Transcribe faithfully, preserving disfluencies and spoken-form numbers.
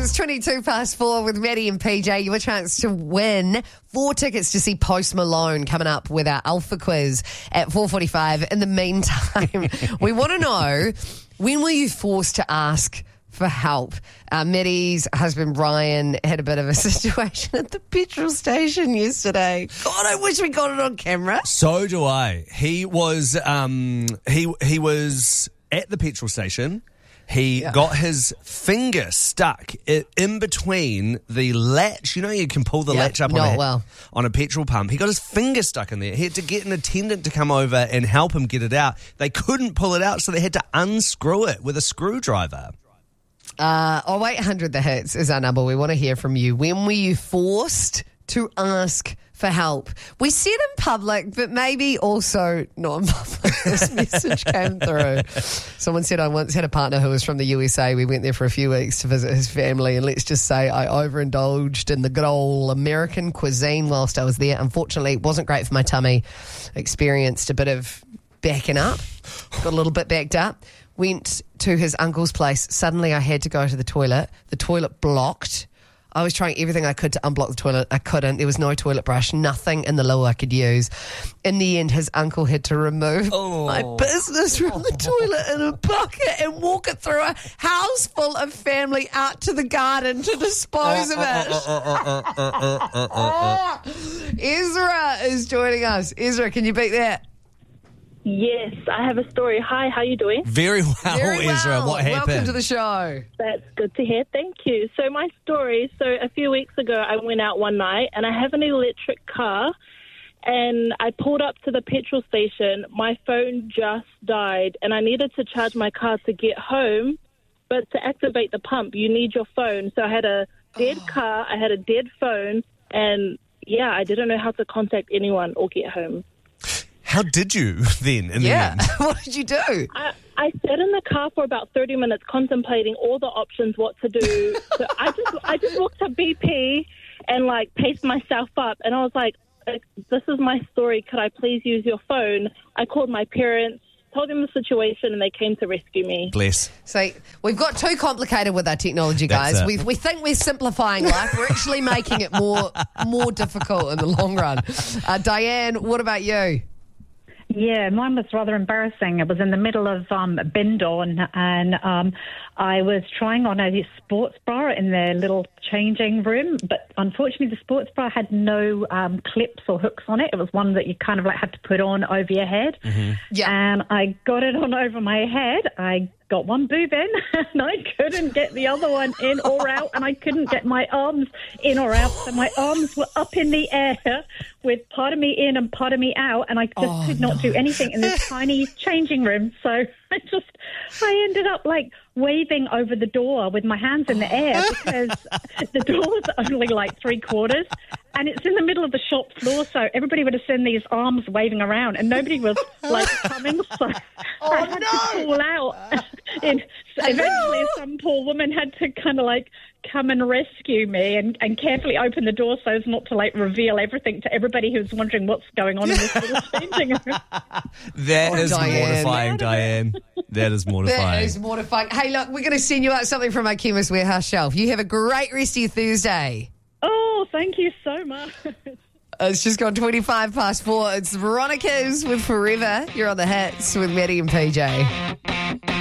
It's twenty-two past four with Maddie and P J. Your chance to win four tickets to see Post Malone coming up with our Alpha Quiz at four forty-five. In the meantime, we want to know, when were you forced to ask for help? Uh, Maddie's husband Ryan had a bit of a situation at the petrol station yesterday. God, I wish we got it on camera. So do I. He was um, he he was at the petrol station. He yeah. got his finger stuck in between the latch. You know, you can pull the yeah, latch up on a, well. on a petrol pump. He got his finger stuck in there. He had to get an attendant to come over and help him get it out. They couldn't pull it out, so they had to unscrew it with a screwdriver. Uh, oh, eight hundred The Hits is our number. We want to hear from you. When were you forced to ask for help? We said in public, but maybe also not in public. This message came through. Someone said, I once had a partner who was from the U S A. We went there for a few weeks to visit his family, and let's just say I overindulged in the good old American cuisine whilst I was there. Unfortunately, it wasn't great for my tummy. Experienced a bit of backing up. Got a little bit backed up. Went to his uncle's place. Suddenly I had to go to the toilet. The toilet blocked. I was trying everything I could to unblock the toilet. I couldn't. There was no toilet brush, nothing in the loo I could use. In the end, his uncle had to remove oh. my business from the toilet in a bucket and walk it through a house full of family out to the garden to dispose of it. Ezra is joining us. Ezra, can you beat that? Yes, I have a story. Hi, how you doing? Very well, Very well. Ezra. What happened? Welcome to the show. That's good to hear. Thank you. So my story, so a few weeks ago I went out one night and I have an electric car and I pulled up to the petrol station. My phone just died and I needed to charge my car to get home, but to activate the pump, you need your phone. So I had a dead oh. car, I had a dead phone, and yeah, I didn't know how to contact anyone or get home. How did you then in yeah. the end? What did you do? I, I sat in the car for about thirty minutes contemplating all the options, what to do. So I just I just walked to B P and like paced myself up and I was like, this is my story. Could I please use your phone? I called my parents, told them the situation, and they came to rescue me. Bless. So we've got too complicated with our technology, guys. We we think we're simplifying life. We're actually making it more more difficult in the long run. Uh, Diane, what about you? Yeah, mine was rather embarrassing. I was in the middle of um, Bindon and um, I was trying on a sports bra in their little changing room, but unfortunately the sports bra had no um, clips or hooks on it. It was one that you kind of like had to put on over your head. Mm-hmm. Yeah. And I got it on over my head. I got one boob in and I couldn't get the other one in or out, and I couldn't get my arms in or out. So my arms were up in the air with part of me in and part of me out, and I just oh, could not no. do anything in this tiny changing room. So I just, I ended up like waving over the door with my hands in the air because the door's only like three quarters and it's in the middle of the shop floor, so everybody would have seen these arms waving around and nobody was like coming, so oh, I had no. to call out. And so eventually some poor woman had to kind of like come and rescue me and, and carefully open the door so as not to like reveal everything to everybody who's wondering what's going on in this little changing room. That oh, is Diane. mortifying, Diane. That is mortifying. That is mortifying. Hey, look, we're going to send you out something from our Chemist Warehouse shelf. You have a great rest of your Thursday. Oh, thank you so much. It's just gone twenty-five past four. It's Veronica's with Forever. You're on the Hits with Maddie and P J.